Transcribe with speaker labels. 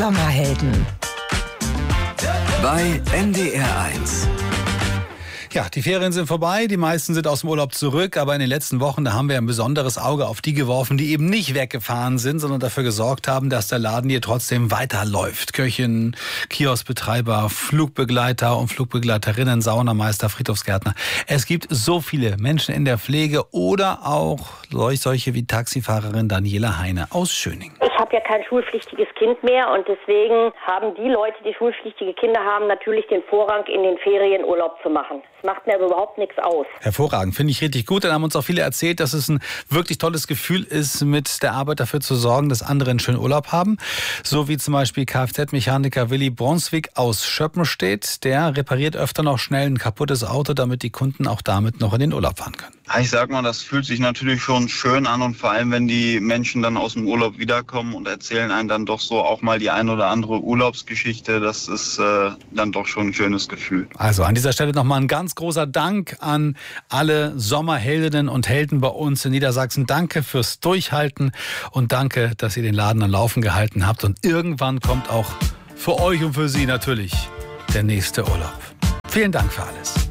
Speaker 1: Sommerhelden.
Speaker 2: Bei NDR1.
Speaker 3: Ja, die Ferien sind vorbei, die meisten sind aus dem Urlaub zurück, aber in den letzten Wochen, da haben wir ein besonderes Auge auf die geworfen, die eben nicht weggefahren sind, sondern dafür gesorgt haben, dass der Laden hier trotzdem weiterläuft. Köchin, Kioskbetreiber, Flugbegleiter und Flugbegleiterinnen, Saunameister, Friedhofsgärtner. Es gibt so viele Menschen in der Pflege oder auch solche wie Taxifahrerin Daniela Heine aus Schöning.
Speaker 4: Ich habe ja kein schulpflichtiges Kind mehr und deswegen haben die Leute, die schulpflichtige Kinder haben, natürlich den Vorrang, in den Ferien Urlaub zu machen. Das macht mir aber überhaupt nichts aus.
Speaker 3: Hervorragend, finde ich richtig gut. Dann haben uns auch viele erzählt, dass es ein wirklich tolles Gefühl ist, mit der Arbeit dafür zu sorgen, dass andere einen schönen Urlaub haben. So wie zum Beispiel Kfz-Mechaniker Willi Bronswig aus Schöppenstedt. Der repariert öfter noch schnell ein kaputtes Auto, damit die Kunden auch damit noch in den Urlaub fahren können.
Speaker 5: Ich sag mal, das fühlt sich natürlich schon schön an und vor allem, wenn die Menschen dann aus dem Urlaub wiederkommen und erzählen einem dann doch so auch mal die ein oder andere Urlaubsgeschichte, das ist dann doch schon ein schönes Gefühl.
Speaker 3: Also an dieser Stelle nochmal ein ganz großer Dank an alle Sommerheldinnen und Helden bei uns in Niedersachsen. Danke fürs Durchhalten und danke, dass ihr den Laden am Laufen gehalten habt. Und irgendwann kommt auch für euch und für Sie natürlich der nächste Urlaub. Vielen Dank für alles.